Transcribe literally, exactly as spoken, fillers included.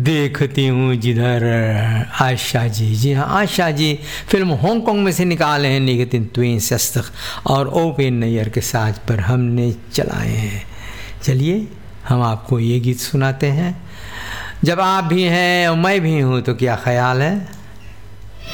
देखती हूँ जिधर आशा जी। जी हाँ, आशा जी फिल्म हांगकांग में से निकाले हैं निगतिन ट्वेन शस्तक और ओपेन नैयर के साज पर हमने चलाए हैं। चलिए हम आपको ये गीत सुनाते हैं। जब आप भी हैं और मैं भी हूँ तो क्या ख्याल है।